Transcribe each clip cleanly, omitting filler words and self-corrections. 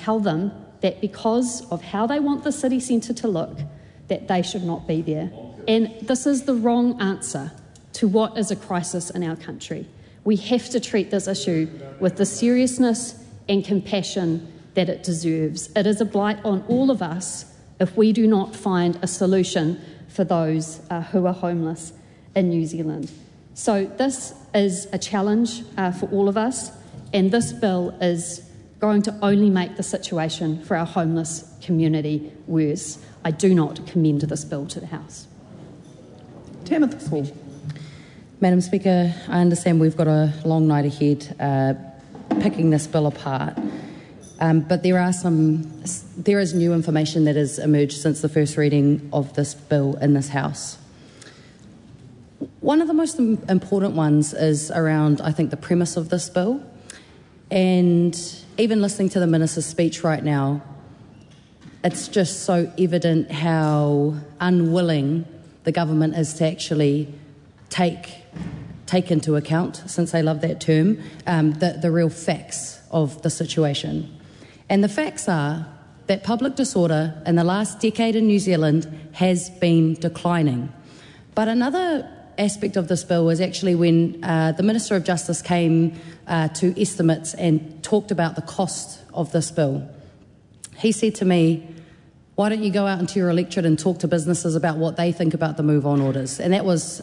tell them that because of how they want the city centre to look, that they should not be there. And this is the wrong answer to what is a crisis in our country. We have to treat this issue with the seriousness and compassion that it deserves. It is a blight on all of us if we do not find a solution for those who are homeless in New Zealand. So this is a challenge for all of us, and this bill is going to only make the situation for our homeless community worse. I do not commend this bill to the House. Timothy Paul. Madam Speaker, I understand we've got a long night ahead picking this bill apart, but there is new information that has emerged since the first reading of this bill in this House. One of the most important ones is around, I think, the premise of this bill. And even listening to the Minister's speech right now, it's just so evident how unwilling the government is to actually take into account, since they love that term, the real facts of the situation. And the facts are that public disorder in the last decade in New Zealand has been declining. But another aspect of this bill was actually when the Minister of Justice came to estimates and talked about the cost of this bill. He said to me, "Why don't you go out into your electorate and talk to businesses about what they think about the move-on orders?" And that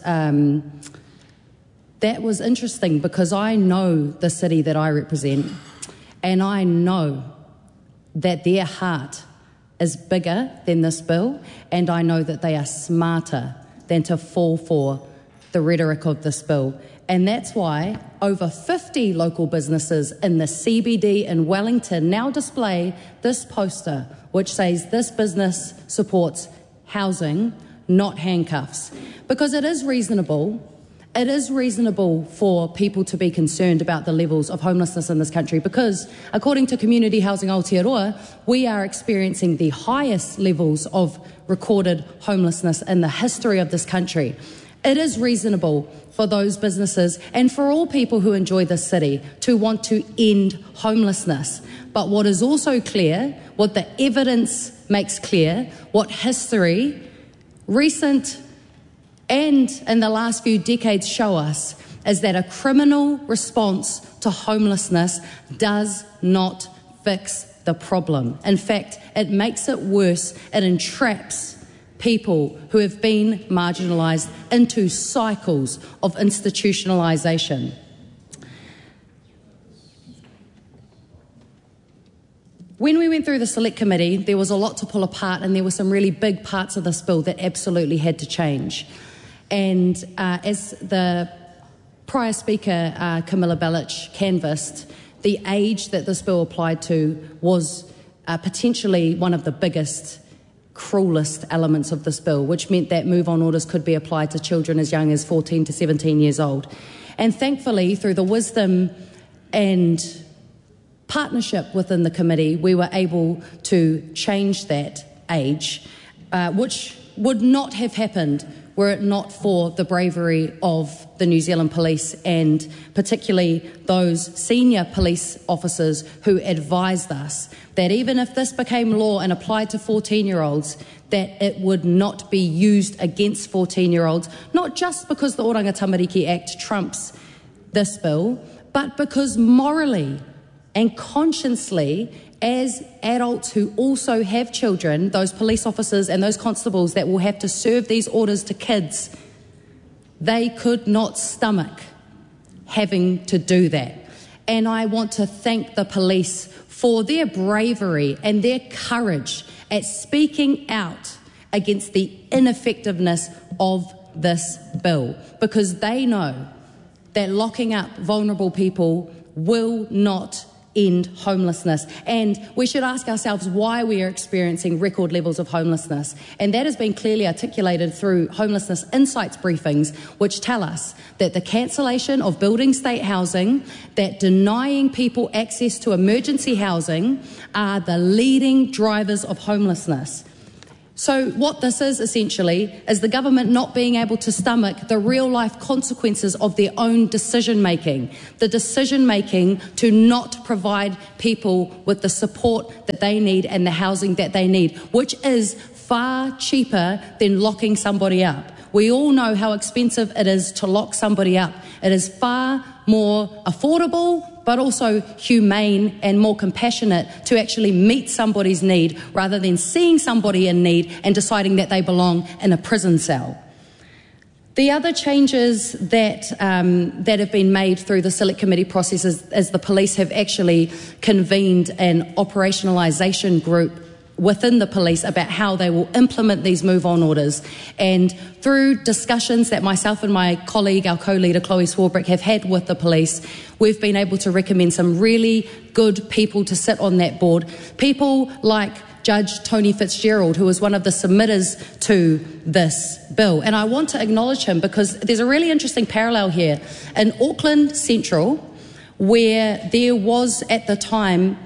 was interesting, because I know the city that I represent, and I know that their heart is bigger than this bill, and I know that they are smarter than to fall for the rhetoric of this bill. And that's why over 50 local businesses in the CBD in Wellington now display this poster which says this business supports housing, not handcuffs. Because it is reasonable for people to be concerned about the levels of homelessness in this country, because according to Community Housing Aotearoa, we are experiencing the highest levels of recorded homelessness in the history of this country. It is reasonable for those businesses and for all people who enjoy this city to want to end homelessness. But what is also clear, what the evidence makes clear, what history, recent and in the last few decades show us, is that a criminal response to homelessness does not fix the problem. In fact, it makes it worse. It entraps people who have been marginalised into cycles of institutionalisation. When we went through the Select Committee, there was a lot to pull apart, and there were some really big parts of this bill that absolutely had to change. And as the prior Speaker, Camilla Bellich, canvassed, the age that this bill applied to was potentially one of the biggest, cruelest elements of this bill, which meant that move-on orders could be applied to children as young as 14 to 17 years old. And thankfully, through the wisdom and partnership within the committee, we were able to change that age, which would not have happened were it not for the bravery of the New Zealand Police, and particularly those senior police officers who advised us that even if this became law and applied to 14-year-olds, that it would not be used against 14-year-olds, not just because the Oranga Tamariki Act trumps this bill, but because morally and consciously, as adults who also have children, those police officers and those constables that will have to serve these orders to kids, they could not stomach having to do that. And I want to thank the police for their bravery and their courage at speaking out against the ineffectiveness of this bill, because they know that locking up vulnerable people will not end homelessness. And we should ask ourselves why we are experiencing record levels of homelessness. And that has been clearly articulated through Homelessness Insights briefings, which tell us that the cancellation of building state housing, that denying people access to emergency housing, are the leading drivers of homelessness. So what this is essentially is the government not being able to stomach the real life consequences of their own decision making. The decision making to not provide people with the support that they need and the housing that they need, which is far cheaper than locking somebody up. We all know how expensive it is to lock somebody up. It is far more affordable, but also humane and more compassionate to actually meet somebody's need rather than seeing somebody in need and deciding that they belong in a prison cell. The other changes that have been made through the Select Committee process is the police have actually convened an operationalisation group within the police about how they will implement these move-on orders. And through discussions that myself and my colleague, our co-leader Chloe Swarbrick, have had with the police, we've been able to recommend some really good people to sit on that board. People like Judge Tony Fitzgerald, who was one of the submitters to this bill. And I want to acknowledge him because there's a really interesting parallel here. In Auckland Central, where there was at the time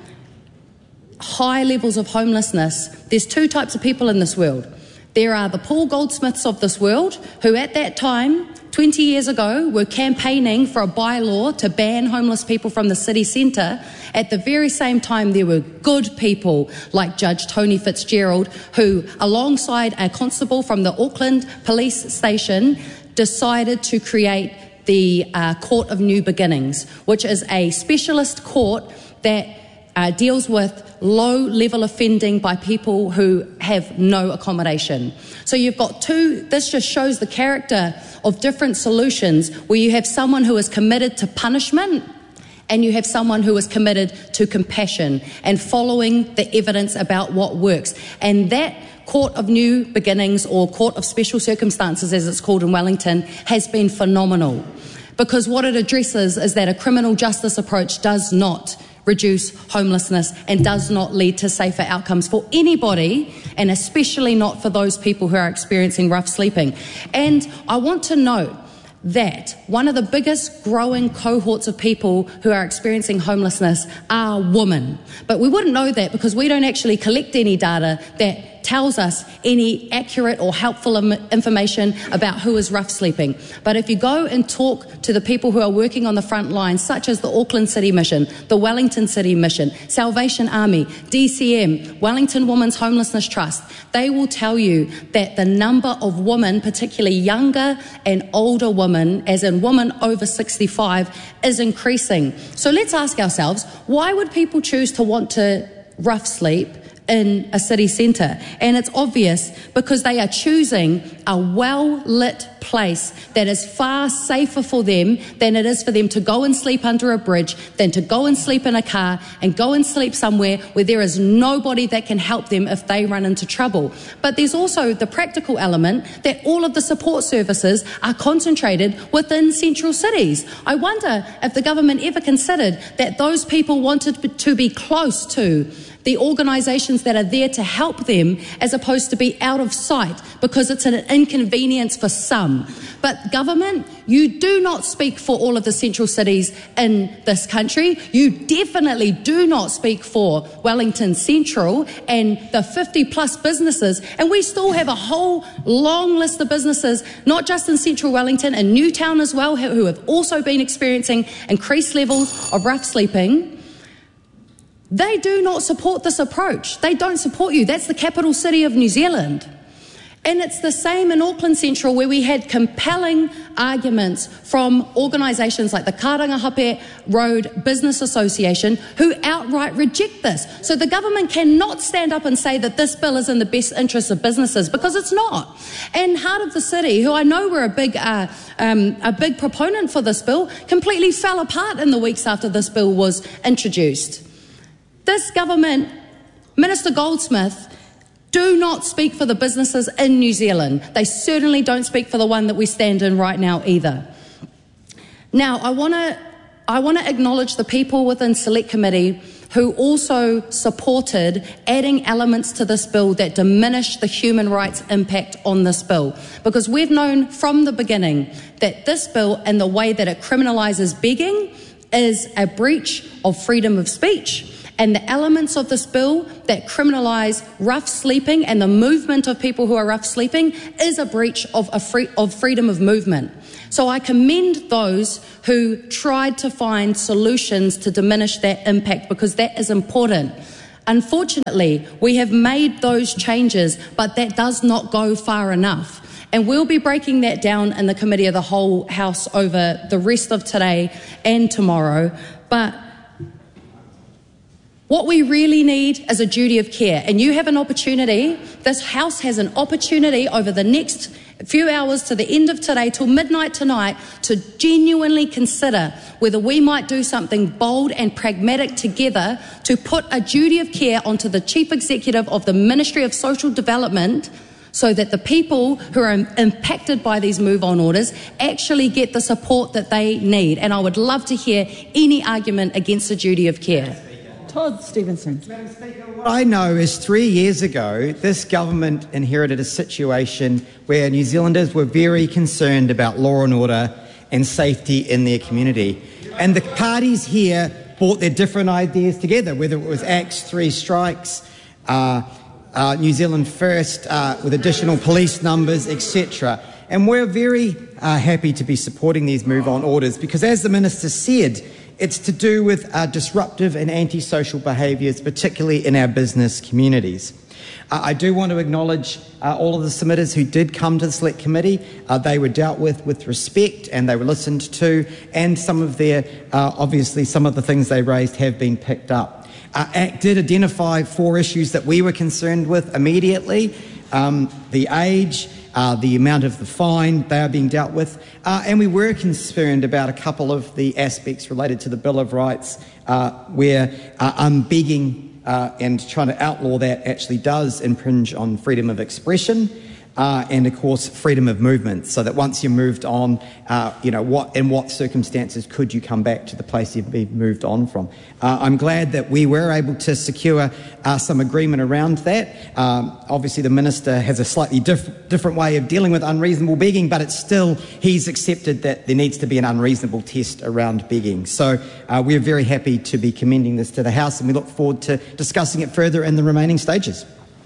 high levels of homelessness, there's two types of people in this world. There are the Paul Goldsmiths of this world who at that time, 20 years ago, were campaigning for a bylaw to ban homeless people from the city centre. At the very same time, there were good people like Judge Tony Fitzgerald who, alongside a constable from the Auckland Police Station, decided to create the Court of New Beginnings, which is a specialist court that deals with low-level offending by people who have no accommodation. So you've got this just shows the character of different solutions where you have someone who is committed to punishment and you have someone who is committed to compassion and following the evidence about what works. And that Court of New Beginnings, or Court of Special Circumstances as it's called in Wellington, has been phenomenal. Because what it addresses is that a criminal justice approach does not reduce homelessness and does not lead to safer outcomes for anybody, and especially not for those people who are experiencing rough sleeping. And I want to note that one of the biggest growing cohorts of people who are experiencing homelessness are women. But we wouldn't know that because we don't actually collect any data that tells us any accurate or helpful information about who is rough sleeping. But if you go and talk to the people who are working on the front lines, such as the Auckland City Mission, the Wellington City Mission, Salvation Army, DCM, Wellington Women's Homelessness Trust, they will tell you that the number of women, particularly younger and older women, as in women over 65, is increasing. So let's ask ourselves, why would people choose to want to rough sleep in a city centre? And it's obvious, because they are choosing a well-lit place that is far safer for them than it is for them to go and sleep under a bridge, than to go and sleep in a car and go and sleep somewhere where there is nobody that can help them if they run into trouble. But there's also the practical element that all of the support services are concentrated within central cities. I wonder if the government ever considered that those people wanted to be close to the organisations that are there to help them, as opposed to be out of sight, because it's an inconvenience for some. But government, you do not speak for all of the central cities in this country. You definitely do not speak for Wellington Central and the 50-plus businesses. And we still have a whole long list of businesses, not just in central Wellington, in Newtown as well, who have also been experiencing increased levels of rough sleeping. They do not support this approach. They don't support you. That's the capital city of New Zealand. And it's the same in Auckland Central, where we had compelling arguments from organisations like the Karangahape Road Business Association, who outright reject this. So the government cannot stand up and say that this bill is in the best interests of businesses, because it's not. And Heart of the City, who I know were a big proponent for this bill, completely fell apart in the weeks after this bill was introduced. This government, Minister Goldsmith, do not speak for the businesses in New Zealand. They certainly don't speak for the one that we stand in right now either. Now, I want to acknowledge the people within Select Committee who also supported adding elements to this bill that diminish the human rights impact on this bill. Because we've known from the beginning that this bill, and the way that it criminalises begging, is a breach of freedom of speech. And the elements of this bill that criminalise rough sleeping and the movement of people who are rough sleeping is a breach of freedom of movement. So I commend those who tried to find solutions to diminish that impact, because that is important. Unfortunately, we have made those changes, but that does not go far enough. And we'll be breaking that down in the Committee of the Whole House over the rest of today and tomorrow. But what we really need is a duty of care. And you have an opportunity, this House has an opportunity over the next few hours to the end of today, till midnight tonight, to genuinely consider whether we might do something bold and pragmatic together to put a duty of care onto the Chief Executive of the Ministry of Social Development, so that the people who are impacted by these move-on orders actually get the support that they need. And I would love to hear any argument against the duty of care. Todd Stevenson. Madam Speaker, what I know is 3 years ago, this government inherited a situation where New Zealanders were very concerned about law and order and safety in their community. And the parties here brought their different ideas together, whether it was Acts 3 strikes, New Zealand First with additional police numbers, etc. And we're very happy to be supporting these move-on orders because, as the Minister said, it's to do with disruptive and antisocial behaviours, particularly in our business communities. I do want to acknowledge all of the submitters who did come to the Select Committee. They were dealt with respect and they were listened to, and some of their, obviously some of the things they raised have been picked up. ACT did identify 4 issues that we were concerned with immediately: the age, the amount of the fine, they are being dealt with, and we were concerned about a couple of the aspects related to the Bill of Rights, where begging and trying to outlaw that actually does infringe on freedom of expression. And of course, freedom of movement, so that once you're moved on, in what circumstances could you come back to the place you've been moved on from? I'm glad that we were able to secure some agreement around that. Obviously, the Minister has a slightly different way of dealing with unreasonable begging, but it's still, he's accepted that there needs to be an unreasonable test around begging. So we're very happy to be commending this to the House, and we look forward to discussing it further in the remaining stages.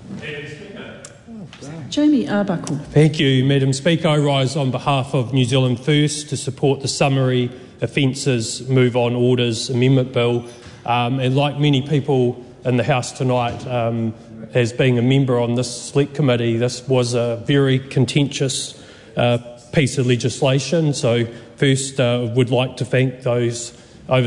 Jamie Arbuckle. Thank you, Madam Speaker. I rise on behalf of New Zealand First to support the Summary Offences Move-On Orders Amendment Bill. And like many people in the House tonight, as being a member on this Select Committee, this was a very contentious piece of legislation. So first, would like to thank those over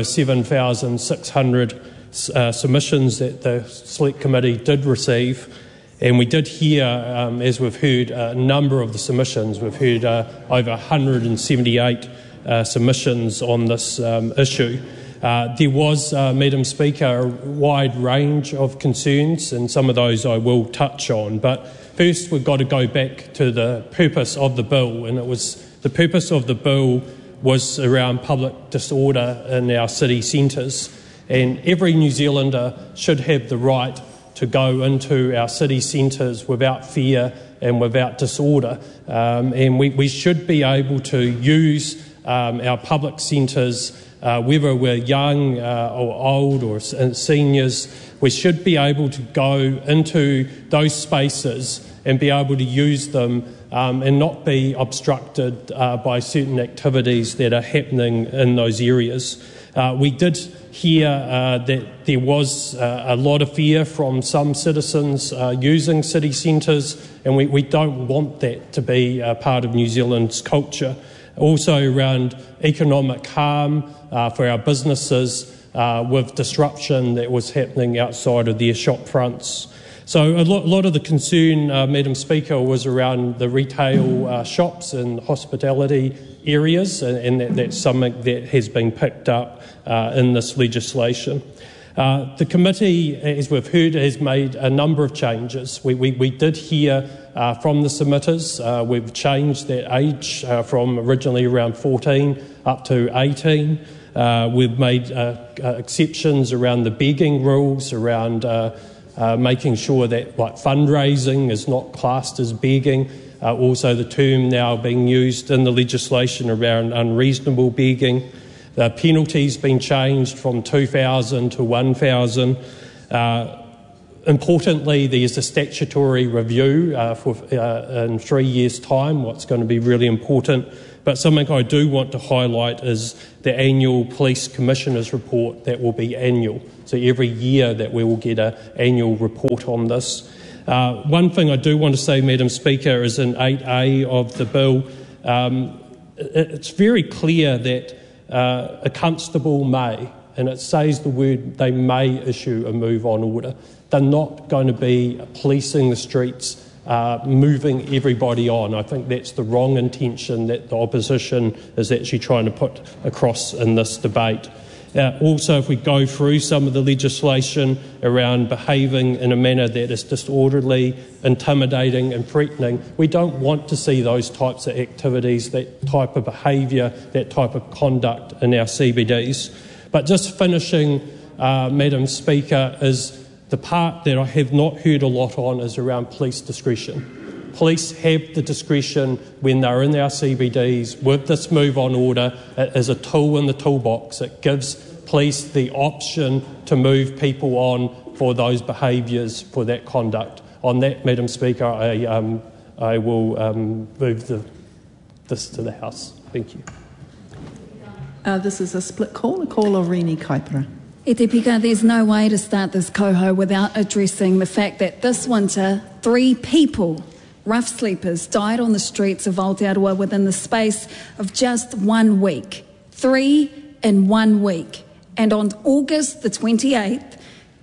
7,600 submissions that the Select Committee did receive. And we did hear, as we've heard, a number of the submissions. We've heard over 178 submissions on this issue. There was, Madam Speaker, a wide range of concerns, and some of those I will touch on. But first, we've got to go back to the purpose of the bill, and the purpose of the bill was around public disorder in our city centres. And every New Zealander should have the right to go into our city centres without fear and without disorder. And we should be able to use our public centres, whether we're young or old or seniors. We should be able to go into those spaces and be able to use them and not be obstructed by certain activities that are happening in those areas. We did hear that there was a lot of fear from some citizens using city centres, and we don't want that to be a part of New Zealand's culture. Also around economic harm for our businesses with disruption that was happening outside of their shop fronts. So a lot of the concern, Madam Speaker, was around the retail shops and hospitality areas, and that's something that has been picked up in this legislation. The committee, as we've heard, has made a number of changes. We did hear from the submitters. We've changed that age from originally around 14 up to 18. We've made exceptions around the begging rules, around making sure that fundraising is not classed as begging. Also the term now being used in the legislation around unreasonable begging. The penalty's been changed from 2,000 to 1,000. Importantly, there's a statutory review in 3 years' time, what's going to be really important. But something I do want to highlight is the annual Police Commissioners report that will be annual. So every year that we will get an annual report on this. One thing I do want to say, Madam Speaker, is in 8A of the bill, it's very clear that a constable may, and it says the word they may issue a move-on order. They're not going to be policing the streets, moving everybody on. I think that's the wrong intention that the opposition is actually trying to put across in this debate. Also, if we go through some of the legislation around behaving in a manner that is disorderly, intimidating and threatening, we don't want to see those types of activities, that type of behaviour, that type of conduct in our CBDs. But just finishing, Madam Speaker, is the part that I have not heard a lot on is around police discretion. Police have the discretion when they're in our CBDs with this move-on order. It is a tool in the toolbox. It gives police the option to move people on for those behaviours, for that conduct. On that, Madam Speaker, I will move this to the House. Thank you. This is a split call, a call of Rini Kaipara. E te pika, there's no way to start this koho without addressing the fact that this winter, 3 people, rough sleepers, died on the streets of Aotearoa within the space of just 1 week. 3 in 1 week. And on August the 28th,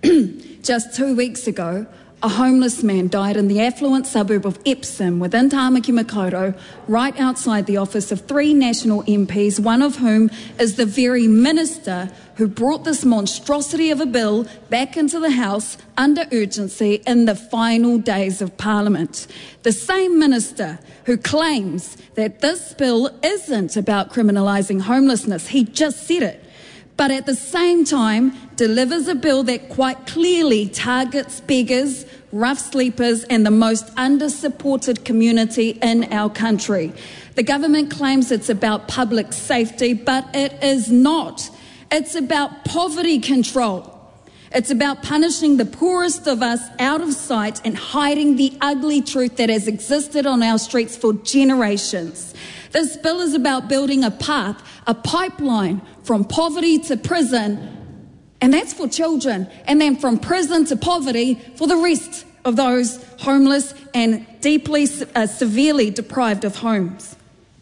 just 2 weeks ago, a homeless man died in the affluent suburb of Epsom within Tāmaki Makaurau, right outside the office of 3 national MPs, one of whom is the very minister who brought this monstrosity of a bill back into the House under urgency in the final days of Parliament. The same minister who claims that this bill isn't about criminalising homelessness, he just said it, but at the same time delivers a bill that quite clearly targets beggars, rough sleepers and the most under-supported community in our country. The government claims it's about public safety, but it is not. It's about poverty control. It's about punishing the poorest of us out of sight and hiding the ugly truth that has existed on our streets for generations. This bill is about building a path, a pipeline from poverty to prison, and that's for children, and then from prison to poverty for the rest of those homeless and deeply, severely deprived of homes.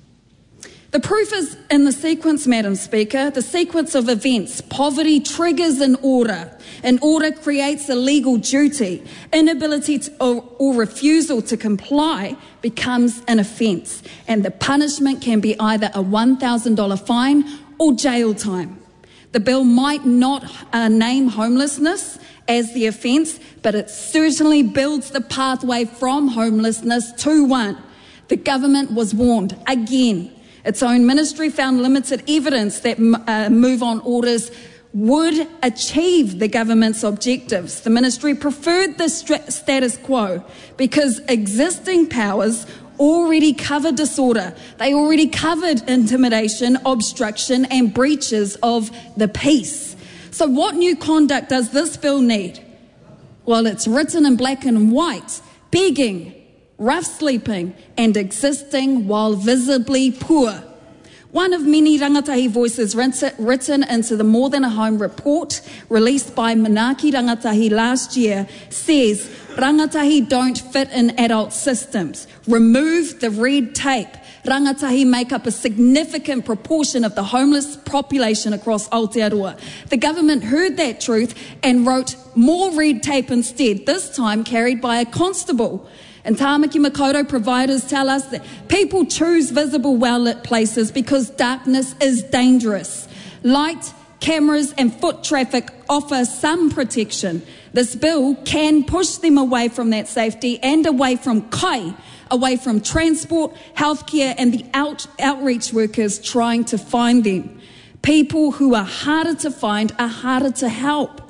The proof is in the sequence, Madam Speaker, the sequence of events. Poverty triggers an order. An order creates a legal duty. Inability to, or refusal to comply becomes an offence. And the punishment can be either a $1,000 fine or jail time. The bill might not name homelessness as the offence, but it certainly builds the pathway from homelessness to one. The government was warned again. Its own ministry found limited evidence that move-on orders would achieve the government's objectives. The ministry preferred the status quo because existing powers already covered disorder. They already covered intimidation, obstruction and breaches of the peace. So what new conduct does this bill need? Well, it's written in black and white: begging, rough sleeping and existing while visibly poor. One of many rangatahi voices written into the More Than a Home report released by Manaaki Rangatahi last year says rangatahi don't fit in adult systems. Remove the red tape. Rangatahi make up a significant proportion of the homeless population across Aotearoa. The government heard that truth and wrote more red tape instead, this time carried by a constable. And Tāmaki Makaurau providers tell us that people choose visible, well-lit places because darkness is dangerous. Light, cameras and foot traffic offer some protection. This bill can push them away from that safety and away from kai, away from transport, healthcare and the outreach workers trying to find them. People who are harder to find are harder to help.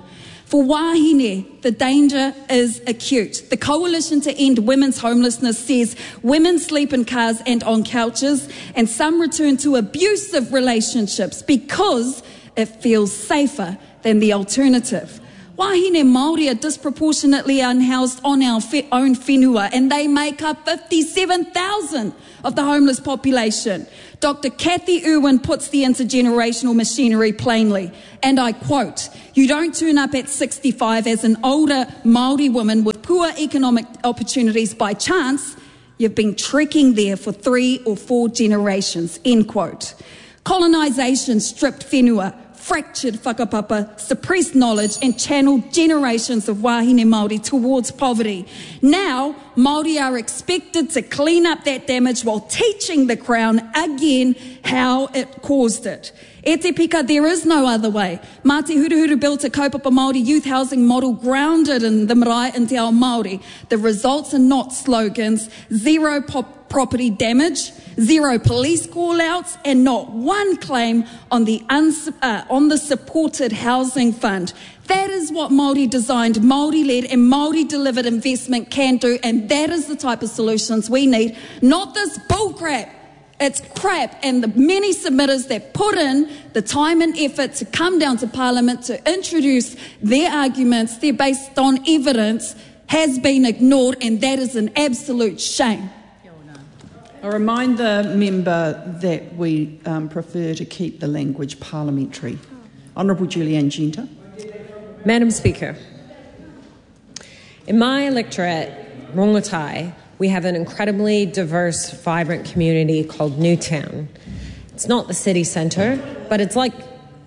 For wahine, the danger is acute. The Coalition to End Women's Homelessness says women sleep in cars and on couches, and some return to abusive relationships because it feels safer than the alternative. Wahine Māori are disproportionately unhoused on our own whenua, and they make up 57,000 of the homeless population. Dr. Kathy Irwin puts the intergenerational machinery plainly, and I quote, "You don't turn up at 65 as an older Māori woman with poor economic opportunities by chance. You've been trekking there for 3 or 4 generations," end quote. Colonisation stripped whenua, fractured whakapapa, suppressed knowledge and channeled generations of wahine Māori towards poverty. Now, Māori are expected to clean up that damage while teaching the Crown again how it caused it. E te pika, there is no other way. Mā te Huruhuru built a kaupapa Māori youth housing model grounded in the marae and te ao Māori. The results are not slogans, zero property damage, 0 police call-outs, and not one claim on the supported housing fund. That is what Māori designed, Māori-led and Māori-delivered investment can do, and that is the type of solutions we need, not this bullcrap. It's crap, and the many submitters that put in the time and effort to come down to Parliament to introduce their arguments, they're based on evidence, has been ignored, and that is an absolute shame. I remind the member that we prefer to keep the language parliamentary. Honourable Julianne Genter. Madam Speaker, in my electorate, Rongotai, we have an incredibly diverse, vibrant community called Newtown. It's not the city centre, but it's like...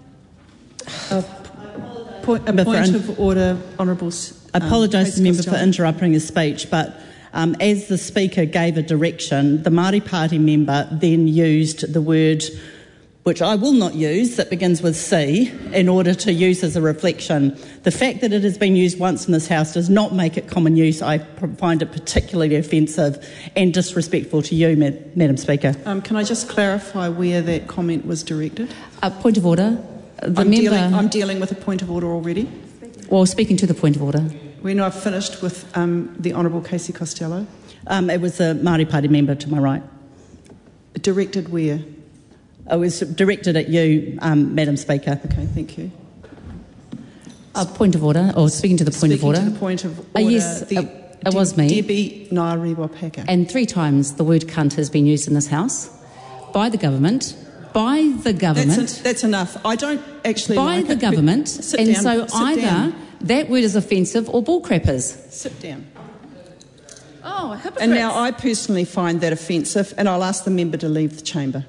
Point of order, Honourable... I apologise to the member for interrupting his speech, but as the Speaker gave a direction, the Māori Party member then used the word, which I will not use, that begins with C, in order to use as a reflection. The fact that it has been used once in this House does not make it common use. I find it particularly offensive and disrespectful to you, Madam Speaker. Can I just clarify where that comment was directed? Point of order. I'm dealing with a point of order already. Well, speaking to the point of order. When I've finished with the Honourable Casey Costello. It was a Māori Party member to my right. Directed where? It was directed at you, Madam Speaker. Okay, thank you. Point of order, or speaking to the point of order. Speaking to the point of order. Yes, it was me. Debbie Ngārewa-Packer. And 3 times the word cunt has been used in this House by the government. By the government. That's enough. I don't actually by like the it. government. Sit and down. so Sit either down. that word is offensive or bullcrappers. Sit down. Oh, hypocrites. And now I personally find that offensive, and I'll ask the member to leave the chamber.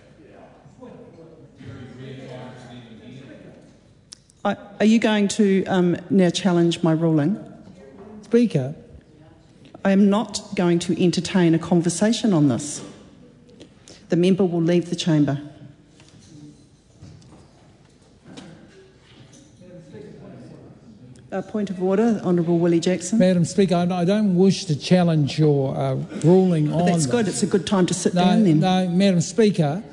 Are you going to now challenge my ruling? Speaker. I am not going to entertain a conversation on this. The member will leave the chamber. Point of order, Honourable Willie Jackson. Madam Speaker, I don't wish to challenge your ruling on That's good. It's a good time to sit down then. No, Madam Speaker,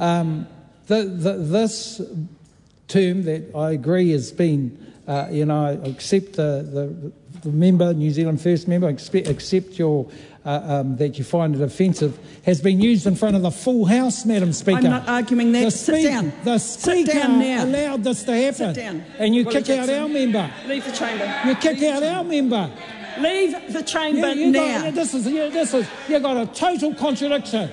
this term that I agree has been, I accept the member, New Zealand First member, accept your that you find it offensive, has been used in front of the full House, Madam Speaker. I'm not arguing that. Sit down. The Speaker Sit down now. allowed this to happen. Sit down. And you Willie kick out Jackson. our member. Leave the chamber. You kick out our member. Leave the chamber You now. you've got a total contradiction.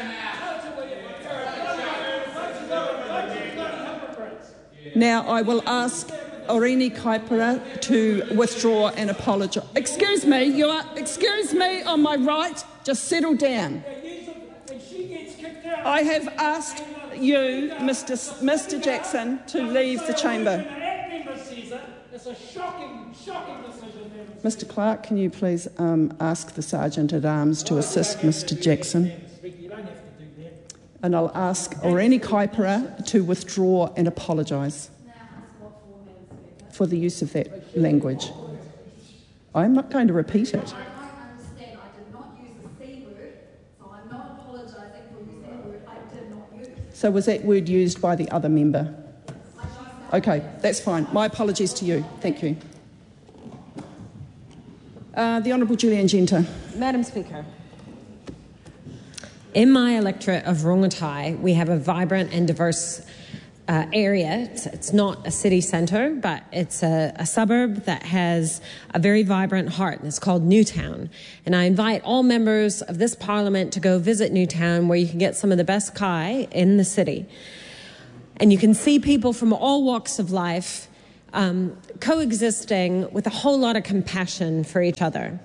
Now I will ask Orini Kaipara to withdraw and apologise. Excuse me, on my right. Just settle down. I have asked you, Mr. Jackson, to leave the chamber. Mr. Clark, can you please ask the Sergeant-at-Arms to assist Mr. Jackson? And I'll ask Orini Kaipara to withdraw and apologise for the use of that language. I'm not going to repeat it. I understand. I did not use the C word, so I'm not apologising for using that word I did not use. So was that word used by the other member? I just Okay, that's fine. My apologies to you. Thank you. The Honourable Julian Genter. Madam Speaker, in my electorate of Rongotai, we have a vibrant and diverse area. It's not a city centre, but it's a suburb that has a very vibrant heart, and it's called Newtown. And I invite all members of this Parliament to go visit Newtown, where you can get some of the best kai in the city. And you can see people from all walks of life coexisting with a whole lot of compassion for each other.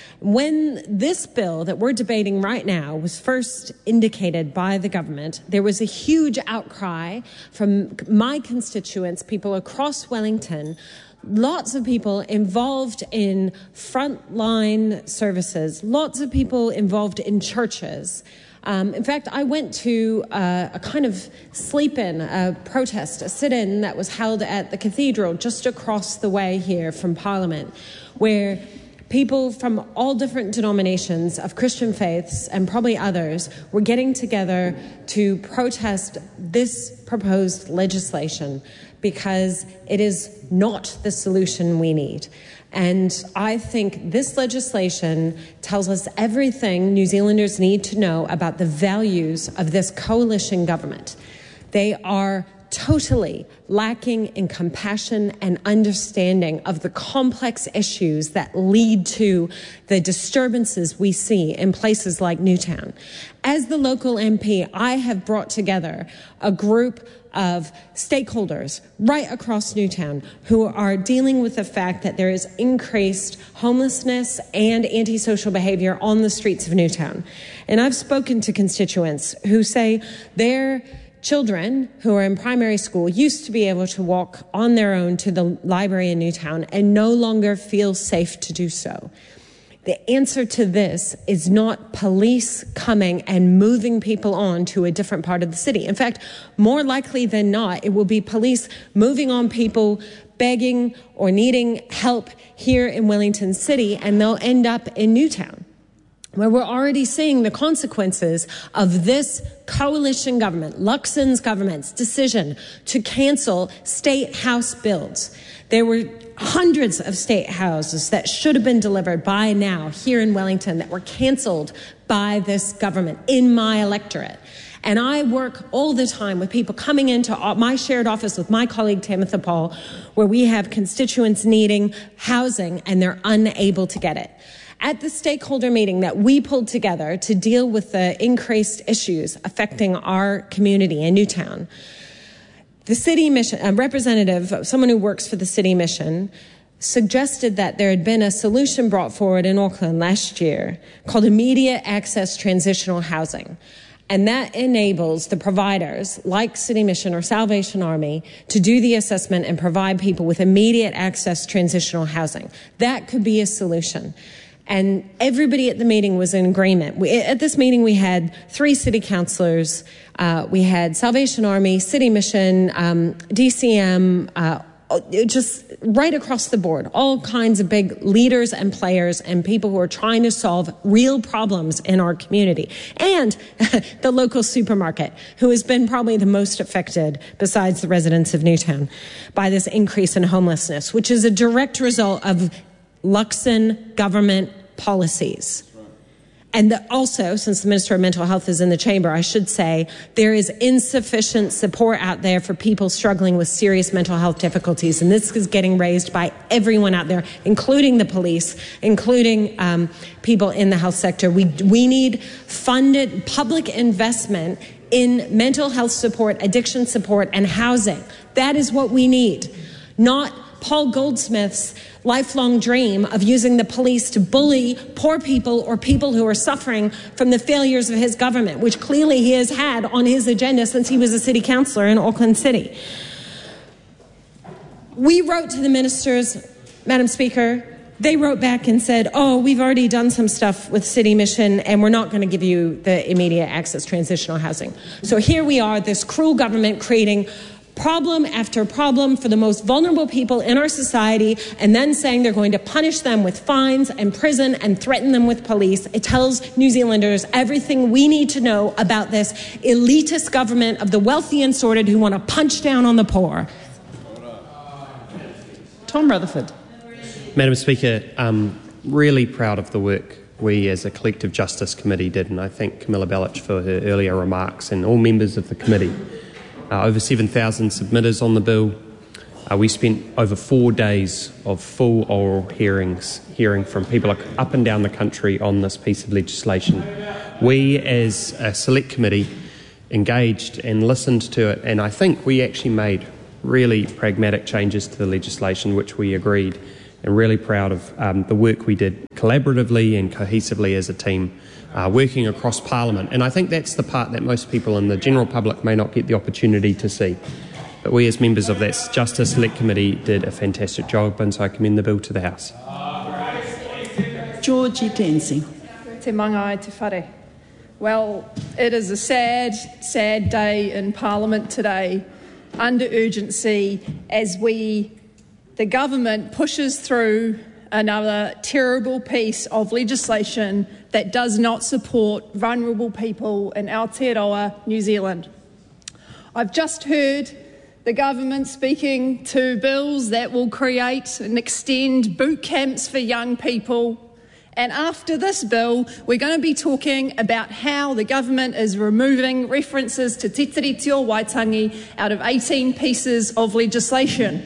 When this bill that we're debating right now was first indicated by the government, there was a huge outcry from my constituents, people across Wellington, lots of people involved in frontline services, lots of people involved in churches. In fact, I went to a kind of sleep-in, a protest, a sit-in that was held at the cathedral just across the way here from Parliament, where people from all different denominations of Christian faiths and probably others were getting together to protest this proposed legislation because it is not the solution we need. And I think this legislation tells us everything New Zealanders need to know about the values of this coalition government. They are totally lacking in compassion and understanding of the complex issues that lead to the disturbances we see in places like Newtown. As the local MP, I have brought together a group of stakeholders right across Newtown who are dealing with the fact that there is increased homelessness and antisocial behaviour on the streets of Newtown. And I've spoken to constituents who say their children who are in primary school used to be able to walk on their own to the library in Newtown and no longer feel safe to do so. The answer to this is not police coming and moving people on to a different part of the city. In fact, more likely than not, it will be police moving on people begging or needing help here in Wellington City, and they'll end up in Newtown, where we're already seeing the consequences of this coalition government, Luxon's government's decision to cancel state house builds. There were hundreds of state houses that should have been delivered by now here in Wellington that were cancelled by this government in my electorate. And I work all the time with people coming into my shared office with my colleague Tamitha Paul, where we have constituents needing housing and they're unable to get it. At the stakeholder meeting that we pulled together to deal with the increased issues affecting our community in Newtown, the city mission, a representative, someone who works for the city mission, suggested that there had been a solution brought forward in Auckland last year called immediate access transitional housing. And that enables the providers like City Mission or Salvation Army to do the assessment and provide people with immediate access transitional housing. That could be a solution. And everybody at the meeting was in agreement. At this meeting, we had 3 city councillors. We had Salvation Army, City Mission, DCM, just right across the board, all kinds of big leaders and players and people who are trying to solve real problems in our community. And the local supermarket, who has been probably the most affected, besides the residents of Newtown, by this increase in homelessness, which is a direct result of Luxon government policies. And also, since the Minister of Mental Health is in the chamber, I should say there is insufficient support out there for people struggling with serious mental health difficulties. And this is getting raised by everyone out there, including the police, including people in the health sector. We need funded public investment in mental health support, addiction support, and housing. That is what we need, not Paul Goldsmith's lifelong dream of using the police to bully poor people or people who are suffering from the failures of his government, which clearly he has had on his agenda since he was a city councillor in Auckland City. We wrote to the ministers, Madam Speaker. They wrote back and said, oh, we've already done some stuff with City Mission and we're not going to give you the immediate access transitional housing. So here we are, this cruel government creating problem after problem for the most vulnerable people in our society, and then saying they're going to punish them with fines and prison and threaten them with police. It tells New Zealanders everything we need to know about this elitist government of the wealthy and sordid who want to punch down on the poor. Tom Rutherford. Madam Speaker, I'm really proud of the work we as a collective Justice Committee did, and I thank Camilla Bellich for her earlier remarks and all members of the committee. Over 7,000 submitters on the bill. We spent over 4 days of full oral hearings, hearing from people up and down the country on this piece of legislation. We as a select committee engaged and listened to it, and I think we actually made really pragmatic changes to the legislation which we agreed, and really proud of the work we did collaboratively and cohesively as a team, working across Parliament. And I think that's the part that most people in the general public may not get the opportunity to see. But we as members of that Justice Select Committee did a fantastic job, and so I commend the bill to the House. Georgie Tensi. Te manga e te whare. Well, it is a sad, sad day in Parliament today, under urgency, as the government pushes through another terrible piece of legislation that does not support vulnerable people in Aotearoa, New Zealand. I've just heard the government speaking to bills that will create and extend boot camps for young people. And after this bill, we're going to be talking about how the government is removing references to Te Tiriti o Waitangi out of 18 pieces of legislation.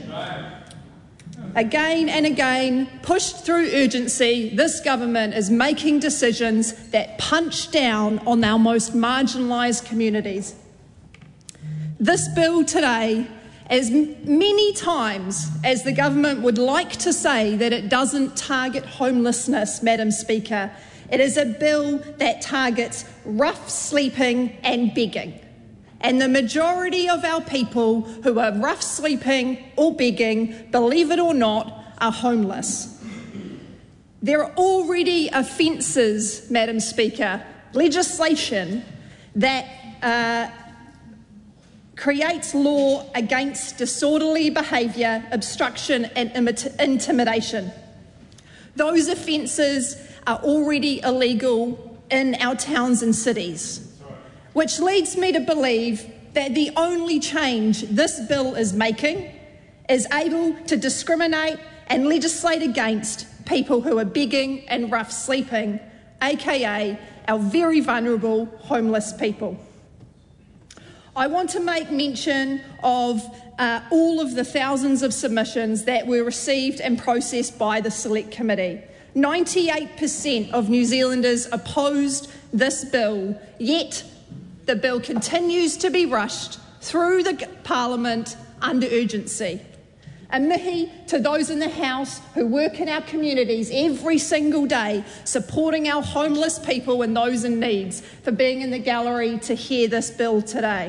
Again and again, pushed through urgency, this government is making decisions that punch down on our most marginalised communities. This bill today, as many times as the government would like to say that it doesn't target homelessness, Madam Speaker, it is a bill that targets rough sleeping and begging. And the majority of our people who are rough sleeping or begging, believe it or not, are homeless. There are already offences, Madam Speaker, legislation that creates law against disorderly behaviour, obstruction and intimidation. Those offences are already illegal in our towns and cities, which leads me to believe that the only change this bill is making is able to discriminate and legislate against people who are begging and rough sleeping, aka our very vulnerable homeless people. I want to make mention of all of the thousands of submissions that were received and processed by the Select Committee. 98% of New Zealanders opposed this bill, yet the bill continues to be rushed through the Parliament under urgency. A mihi to those in the House who work in our communities every single day, supporting our homeless people and those in need, for being in the gallery to hear this bill today.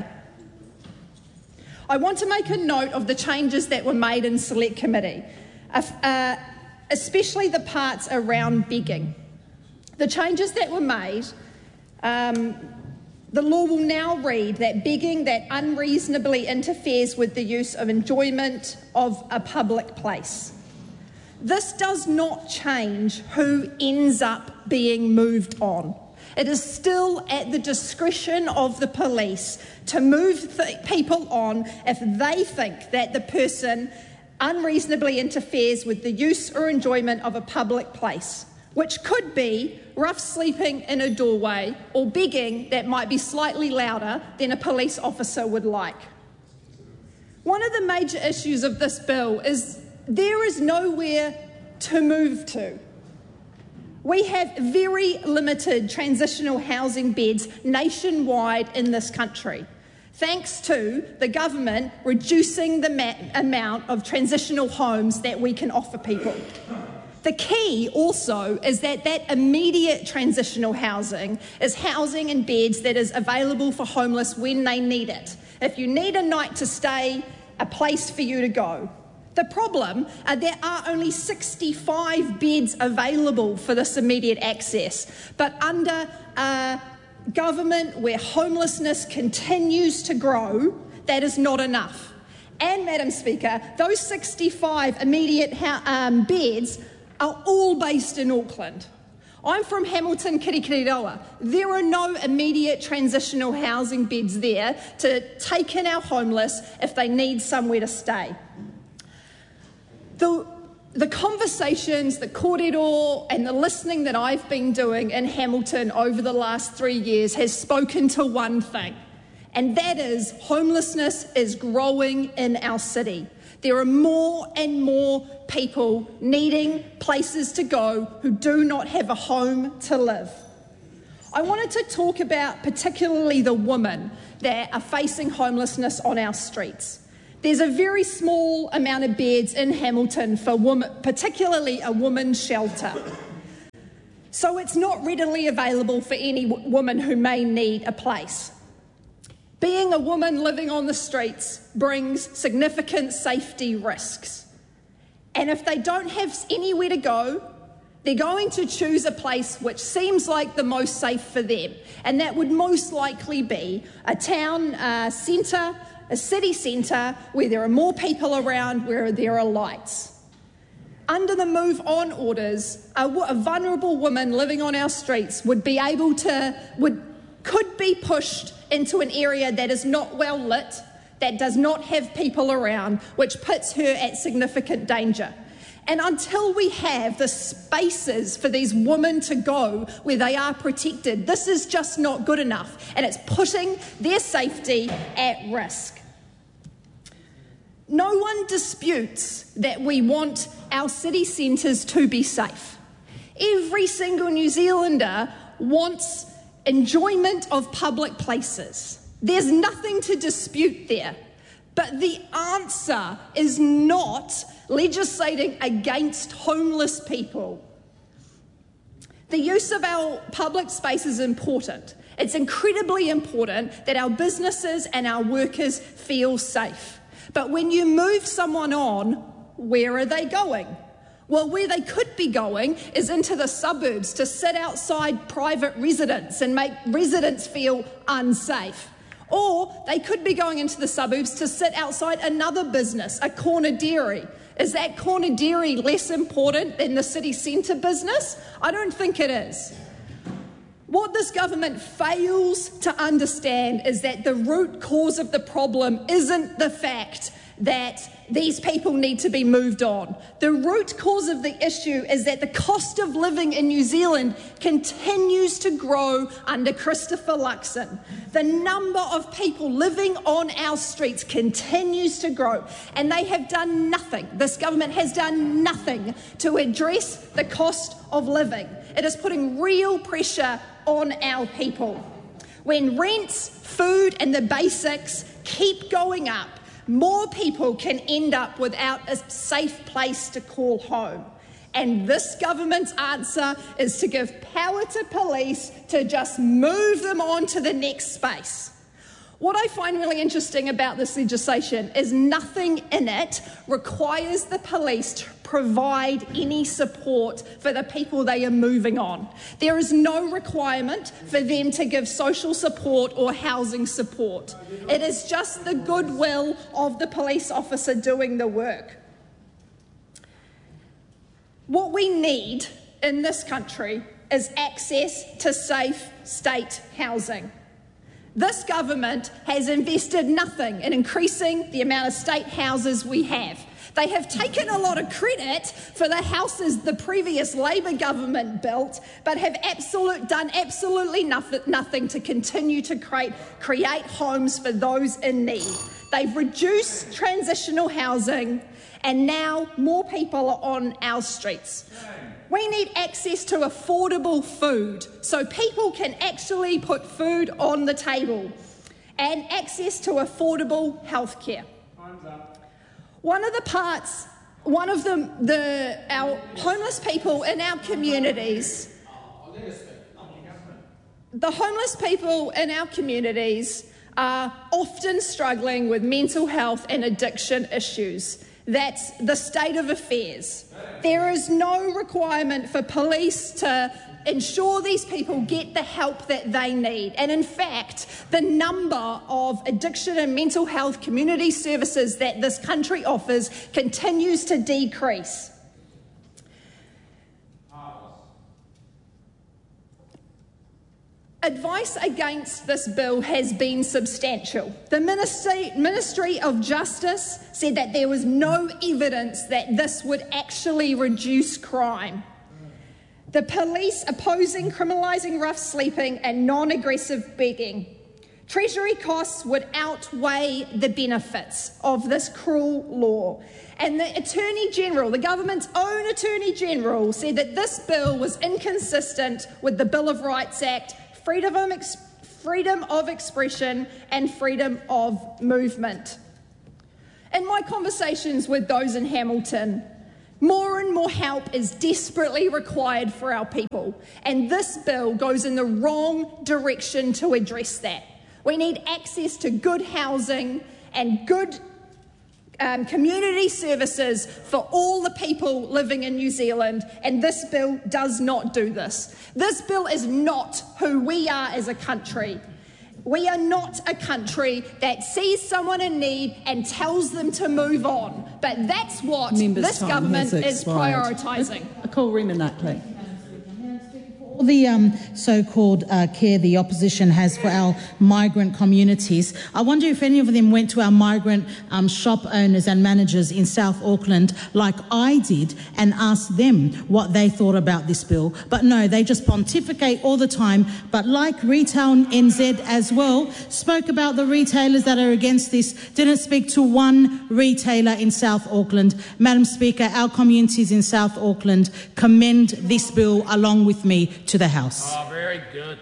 I want to make a note of the changes that were made in Select Committee, especially the parts around begging. The changes that were made, the law will now read that begging that unreasonably interferes with the use of enjoyment of a public place. This does not change who ends up being moved on. It is still at the discretion of the police to move people on if they think that the person unreasonably interferes with the use or enjoyment of a public place, which could be rough sleeping in a doorway or begging that might be slightly louder than a police officer would like. One of the major issues of this bill is there is nowhere to move to. We have very limited transitional housing beds nationwide in this country, thanks to the government reducing the amount of transitional homes that we can offer people. The key also is that immediate transitional housing is housing and beds that is available for homeless when they need it. If you need a night to stay, a place for you to go. The problem, there are only 65 beds available for this immediate access, but under government where homelessness continues to grow, that is not enough. And, Madam Speaker, those 65 immediate beds are all based in Auckland. I'm from Hamilton, Kirikiriroa. There are no immediate transitional housing beds there to take in our homeless if they need somewhere to stay. The The conversations, the kōrero and the listening that I've been doing in Hamilton over the last 3 years has spoken to one thing, and that is homelessness is growing in our city. There are more and more people needing places to go who do not have a home to live. I wanted to talk about particularly the women that are facing homelessness on our streets. There's a very small amount of beds in Hamilton for women, particularly a women's shelter. So it's not readily available for any woman who may need a place. Being a woman living on the streets brings significant safety risks. And if they don't have anywhere to go, they're going to choose a place which seems like the most safe for them. And that would most likely be a town centre, a city centre where there are more people around, where there are lights. Under the Move On orders, a vulnerable woman living on our streets could be pushed into an area that is not well lit, that does not have people around, which puts her at significant danger. And until we have the spaces for these women to go where they are protected, this is just not good enough, and it's putting their safety at risk. No one disputes that we want our city centres to be safe. Every single New Zealander wants enjoyment of public places. There's nothing to dispute there. But the answer is not legislating against homeless people. The use of our public space is important. It's incredibly important that our businesses and our workers feel safe. But when you move someone on, where are they going? Well, where they could be going is into the suburbs to sit outside private residents and make residents feel unsafe. Or they could be going into the suburbs to sit outside another business, a corner dairy. Is that corner dairy less important than the city centre business? I don't think it is. What this government fails to understand is that the root cause of the problem isn't the fact that these people need to be moved on. The root cause of the issue is that the cost of living in New Zealand continues to grow under Christopher Luxon. The number of people living on our streets continues to grow, and they have done nothing. This government has done nothing to address the cost of living. It is putting real pressure on our people. When rents, food, and the basics keep going up, more people can end up without a safe place to call home. And this government's answer is to give power to police to just move them on to the next space. What I find really interesting about this legislation is nothing in it requires the police to provide any support for the people they are moving on. There is no requirement for them to give social support or housing support. It is just the goodwill of the police officer doing the work. What we need in this country is access to safe state housing. This government has invested nothing in increasing the amount of state houses we have. They have taken a lot of credit for the houses the previous Labor government built, but have done absolutely nothing to continue to create homes for those in need. They've reduced transitional housing, and now more people are on our streets. We need access to affordable food so people can actually put food on the table, and access to affordable healthcare. Our homeless people in our communities, the homeless people in our communities are often struggling with mental health and addiction issues. That's the state of affairs. There is no requirement for police to ensure these people get the help that they need. And in fact, the number of addiction and mental health community services that this country offers continues to decrease. Advice against this bill has been substantial. The Ministry of Justice said that there was no evidence that this would actually reduce crime. The police opposing criminalising rough sleeping and non-aggressive begging. Treasury costs would outweigh the benefits of this cruel law. And the Attorney General, the government's own Attorney General, said that this bill was inconsistent with the Bill of Rights Act, freedom of expression and freedom of movement. In my conversations with those in Hamilton, more and more help is desperately required for our people, and this bill goes in the wrong direction to address that. We need access to good housing and good community services for all the people living in New Zealand, and this bill does not do this. This bill is not who we are as a country. We are not a country that sees someone in need and tells them to move on, but that's what this government is prioritising. I call Rima Nutley. All the so-called care the opposition has for our migrant communities, I wonder if any of them went to our migrant shop owners and managers in South Auckland like I did and asked them what they thought about this bill. But no, they just pontificate all the time. But like Retail NZ as well, spoke about the retailers that are against this, didn't speak to one retailer in South Auckland. Madam Speaker, our communities in South Auckland commend this bill along with me to the House. Oh, very good.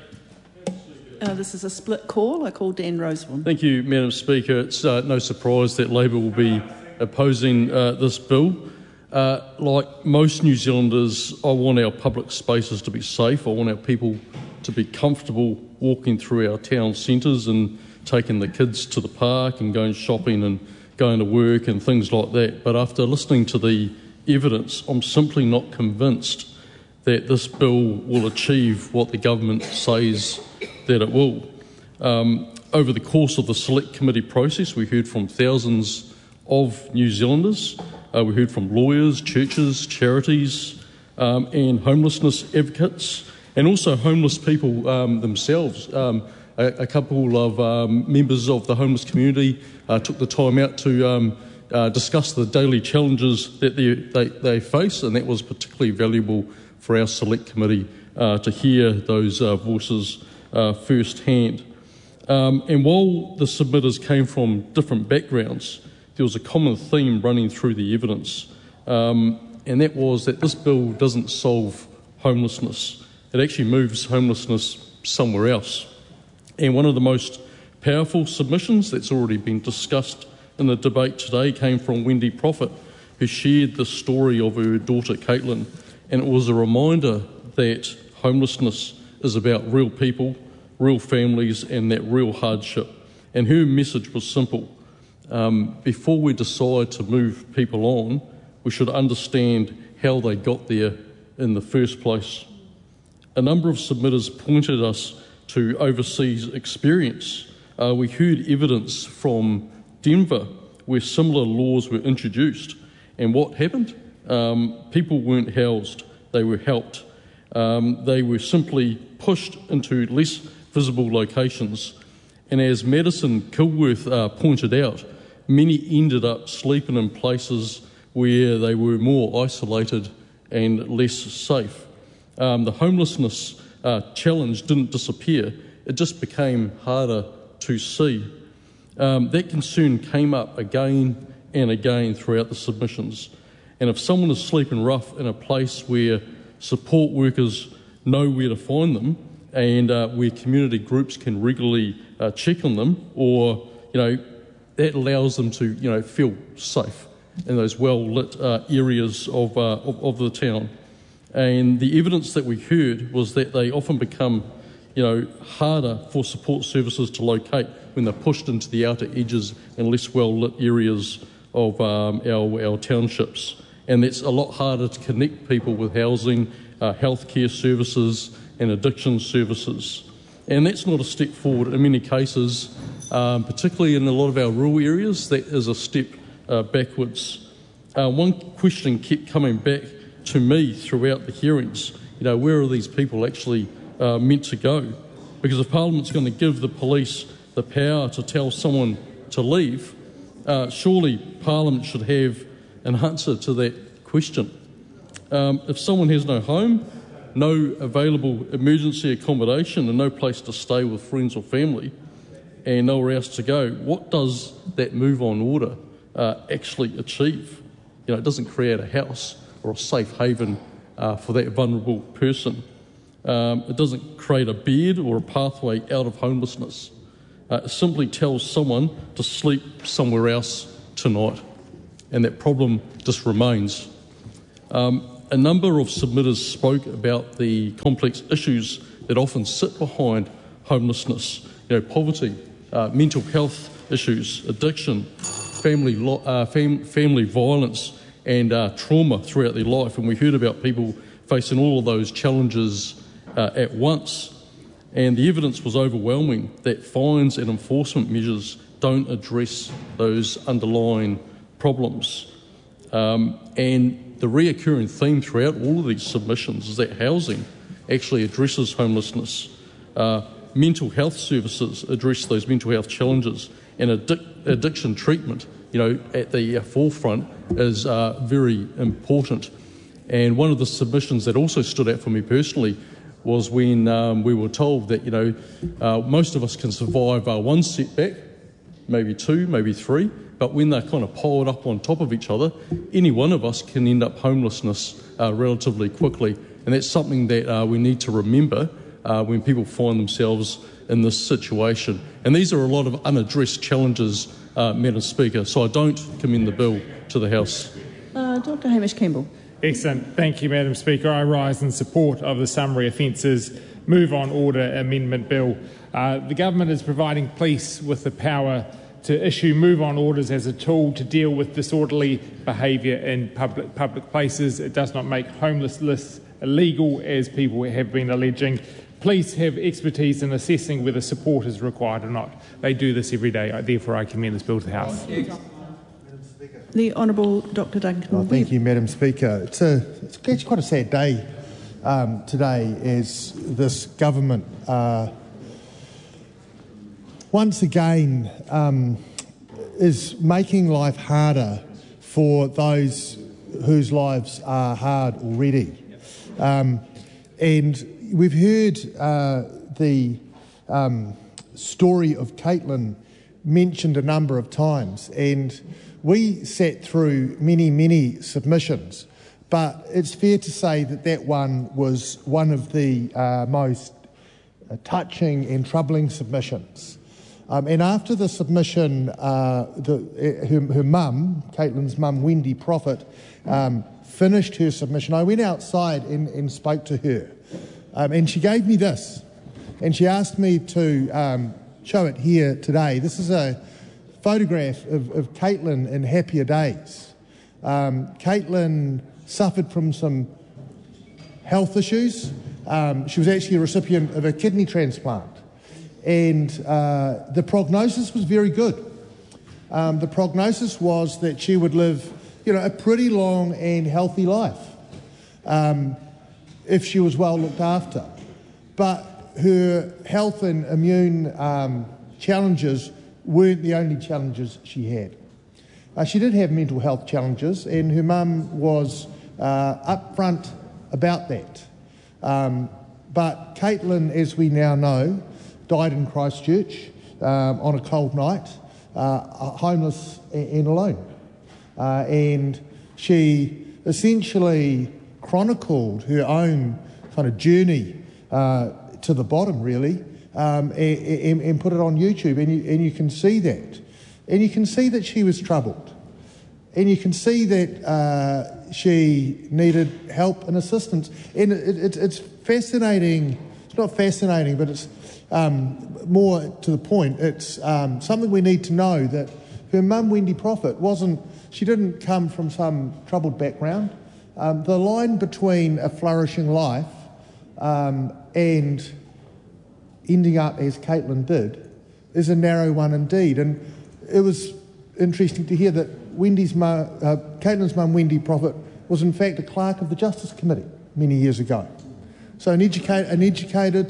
This is a split call. I call Dan Rosewarne. Thank you, Madam Speaker. It's no surprise that Labour will be opposing this bill. Like most New Zealanders, I want our public spaces to be safe. I want our people to be comfortable walking through our town centres and taking the kids to the park and going shopping and going to work and things like that. But after listening to the evidence, I'm simply not convinced that this bill will achieve what the government says that it will. Over the course of the Select Committee process, we heard from thousands of New Zealanders. We heard from lawyers, churches, charities, and homelessness advocates, and also homeless people themselves. A couple of members of the homeless community took the time out to discuss the daily challenges that they face, and that was particularly valuable for our Select Committee to hear those voices firsthand. And while the submitters came from different backgrounds, there was a common theme running through the evidence, and that was that this bill doesn't solve homelessness. It actually moves homelessness somewhere else. And one of the most powerful submissions that's already been discussed in the debate today came from Wendy Prophet, who shared the story of her daughter Caitlin. And it was a reminder that homelessness is about real people, real families, and that real hardship. And her message was simple. Before we decide to move people on, we should understand how they got there in the first place. A number of submitters pointed us to overseas experience. We heard evidence from Denver where similar laws were introduced. And what happened? People weren't housed, they were helped. They were simply pushed into less visible locations. And as Madison Kilworth pointed out, many ended up sleeping in places where they were more isolated and less safe. The homelessness challenge didn't disappear, it just became harder to see. That concern came up again and again throughout the submissions. And if someone is sleeping rough in a place where support workers know where to find them and where community groups can regularly check on them, or, that allows them to, feel safe in those well-lit areas of the town. And the evidence that we heard was that they often become, harder for support services to locate when they're pushed into the outer edges and less well-lit areas of our townships. And it's a lot harder to connect people with housing, healthcare services and addiction services. And that's not a step forward in many cases, particularly in a lot of our rural areas. That is a step backwards. One question kept coming back to me throughout the hearings, where are these people actually meant to go? Because if Parliament's going to give the police the power to tell someone to leave, surely Parliament should have an answer to that question. If someone has no home, no available emergency accommodation and no place to stay with friends or family and nowhere else to go, what does that move-on order actually achieve? It doesn't create a house or a safe haven for that vulnerable person. It doesn't create a bed or a pathway out of homelessness. It simply tells someone to sleep somewhere else tonight, and that problem just remains. A number of submitters spoke about the complex issues that often sit behind homelessness, poverty, mental health issues, addiction, family violence and trauma throughout their life. And we heard about people facing all of those challenges at once. And the evidence was overwhelming that fines and enforcement measures don't address those underlying problems. And the reoccurring theme throughout all of these submissions is that housing actually addresses homelessness. Mental health services address those mental health challenges, and addiction treatment, at the forefront is very important. And one of the submissions that also stood out for me personally was when we were told that, most of us can survive one setback, maybe two, maybe three, but when they're kind of piled up on top of each other, any one of us can end up homelessness relatively quickly. And that's something that we need to remember when people find themselves in this situation. And these are a lot of unaddressed challenges, Madam Speaker, so I don't commend the bill to the House. Dr Hamish Campbell. Excellent. Thank you, Madam Speaker. I rise in support of the Summary Offences Move-On Order Amendment Bill. The government is providing police with the power to issue move-on orders as a tool to deal with disorderly behaviour in public places. It does not make homeless lists illegal, as people have been alleging. Police have expertise in assessing whether support is required or not. They do this every day. Therefore, I commend this bill to the House. The Honourable Dr Duncan. Thank you, Madam Speaker. It's actually quite a sad day today, as this government once again is making life harder for those whose lives are hard already. And we've heard the story of Caitlin mentioned a number of times, and we sat through many submissions, but it's fair to say that that one was one of the most touching and troubling submissions. And after the submission, her mum, Caitlin's mum, Wendy Prophet, finished her submission, I went outside and spoke to her. And she gave me this, and she asked me to show it here today. This is a photograph of Caitlin in happier days. Caitlin suffered from some health issues. She was actually a recipient of a kidney transplant, and the prognosis was very good. The prognosis was that she would live, a pretty long and healthy life if she was well looked after. But her health and immune challenges weren't the only challenges she had. She did have mental health challenges, and her mum was upfront about that. But Caitlin, as we now know, died in Christchurch on a cold night, homeless and alone. And she essentially chronicled her own kind of journey to the bottom, really, and put it on YouTube, and you can see that. And you can see that she was troubled. And you can see that she needed help and assistance. And it's fascinating. It's not fascinating, but it's more to the point. It's something we need to know, that her mum, Wendy Prophet, she didn't come from some troubled background. The line between a flourishing life and ending up as Caitlin did is a narrow one indeed. And it was interesting to hear that Caitlin's mum, Wendy Prophet, was in fact a clerk of the Justice Committee many years ago. So an educated,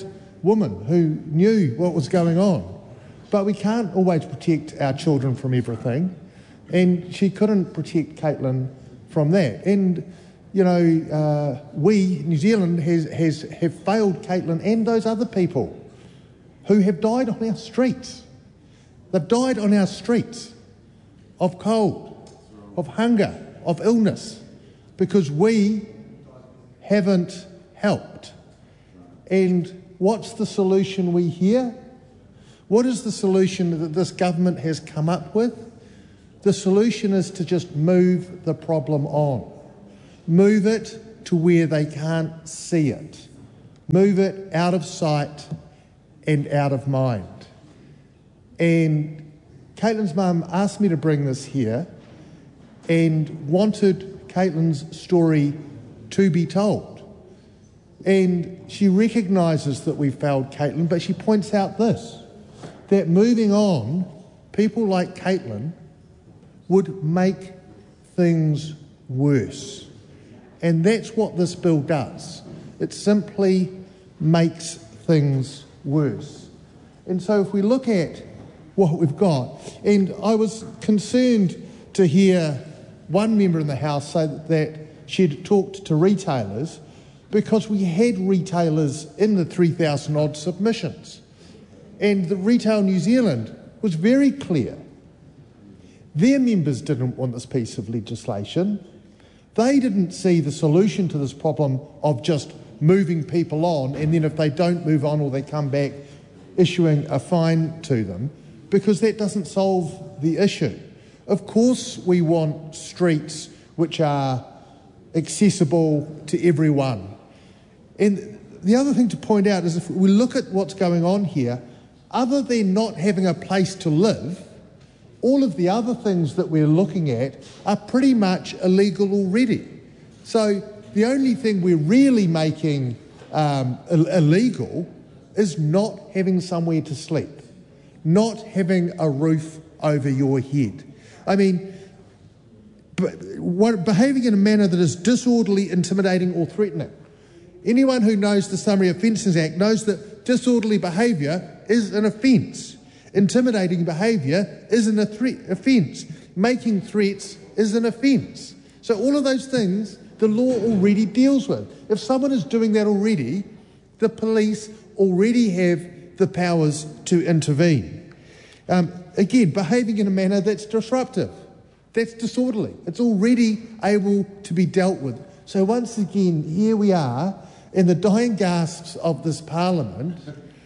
woman who knew what was going on. But we can't always protect our children from everything, and she couldn't protect Caitlin from that. And, you know, we, New Zealand, have failed Caitlin and those other people who have died on our streets. They've died on our streets of cold, of hunger, of illness, because we haven't helped. And what's the solution we hear? What is the solution that this government has come up with? The solution is to just move the problem on. Move it to where they can't see it. Move it out of sight and out of mind. And Caitlin's mum asked me to bring this here and wanted Caitlin's story to be told. And she recognises that we failed Caitlin, but she points out this, that moving on, people like Caitlin would make things worse. And that's what this bill does. It simply makes things worse. And so if we look at what we've got, and I was concerned to hear one member in the House say that she'd talked to retailers, because we had retailers in the 3,000 odd submissions. And the Retail New Zealand was very clear. Their members didn't want this piece of legislation. They didn't see the solution to this problem of just moving people on, and then if they don't move on or they come back, issuing a fine to them, because that doesn't solve the issue. Of course we want streets which are accessible to everyone. And the other thing to point out is if we look at what's going on here, other than not having a place to live, all of the other things that we're looking at are pretty much illegal already. So the only thing we're really making illegal is not having somewhere to sleep, not having a roof over your head. I mean, behaving in a manner that is disorderly, intimidating or threatening. Anyone who knows the Summary Offences Act knows that disorderly behaviour is an offence. Intimidating behaviour is an offence. Making threats is an offence. So all of those things the law already deals with. If someone is doing that already, the police already have the powers to intervene. Again, behaving in a manner that's disruptive, that's disorderly. It's already able to be dealt with. So once again, here we are in the dying gasps of this Parliament,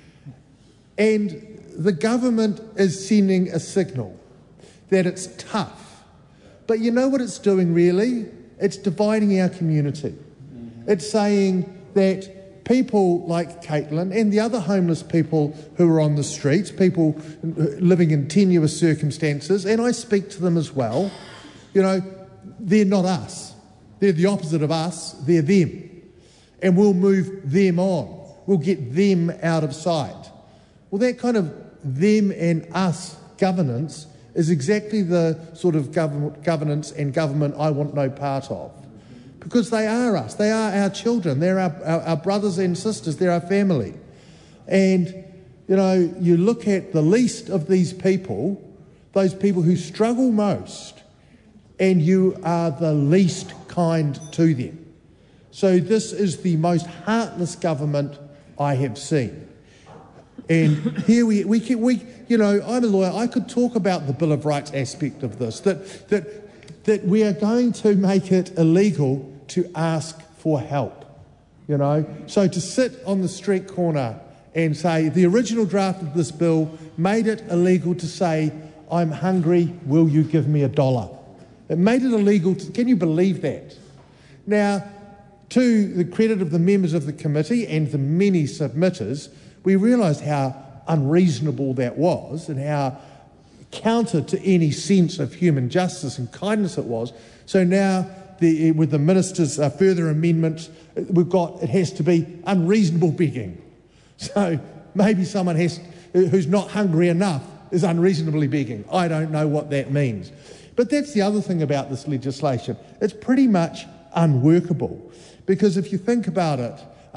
and the government is sending a signal that it's tough. But you know what it's doing really? It's dividing our community. It's saying that people like Caitlin and the other homeless people who are on the streets, people living in tenuous circumstances, and I speak to them as well, you know, they're not us. They're the opposite of us, they're them. And we'll move them on. We'll get them out of sight. Well, that kind of them and us governance is exactly the sort of governance and government I want no part of. Because they are us. They are our children. They're our brothers and sisters. They're our family. And, you know, you look at the least of these people, those people who struggle most, and you are the least kind to them. So this is the most heartless government I have seen. And here we you know, I'm a lawyer, I could talk about the Bill of Rights aspect of this, that we are going to make it illegal to ask for help, you know. So to sit on the street corner and say, the original draft of this bill made it illegal to say, I'm hungry, will you give me $1? It made it illegal to, can you believe that? Now, to the credit of the members of the committee and the many submitters, we realised how unreasonable that was and how counter to any sense of human justice and kindness it was. So now, with the minister's further amendments, we've got it has to be unreasonable begging. So maybe someone who's not hungry enough is unreasonably begging. I don't know what that means. But that's the other thing about this legislation. It's pretty much unworkable. Because if you think about it,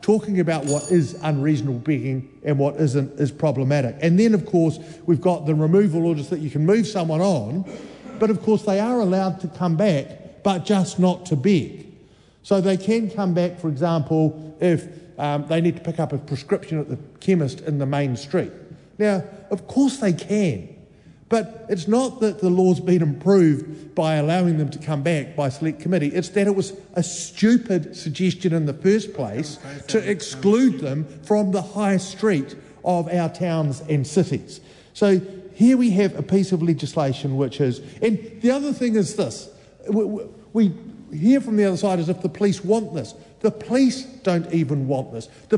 talking about what is unreasonable begging and what isn't is problematic. And then, of course, we've got the removal orders that you can move someone on, but of course they are allowed to come back, but just not to beg. So they can come back, for example, if they need to pick up a prescription at the chemist in the main street. Now, of course they can, but it's not that the law's been improved by allowing them to come back by select committee. It's that it was a stupid suggestion in the first place to exclude them from the high street of our towns and cities. So here we have a piece of legislation which is... And the other thing is this. We hear from the other side as if the police want this. The police don't even want this. The